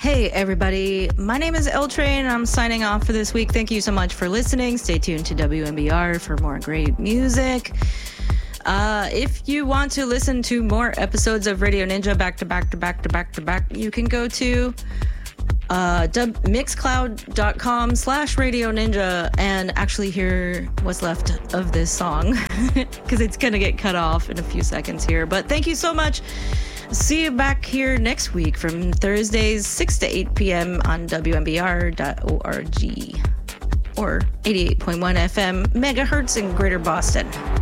Hey, everybody. My name is L Train. I'm signing off for this week. Thank you so much for listening. Stay tuned to WMBR for more great music. If you want to listen to more episodes of Radio Ninja back to back, you can go to mixcloud.com/Radio Ninja and actually hear what's left of this song because it's going to get cut off in a few seconds here. But thank you so much. See you back here next week from Thursdays 6 to 8 p.m. on WMBR.org or 88.1 FM megahertz in Greater Boston.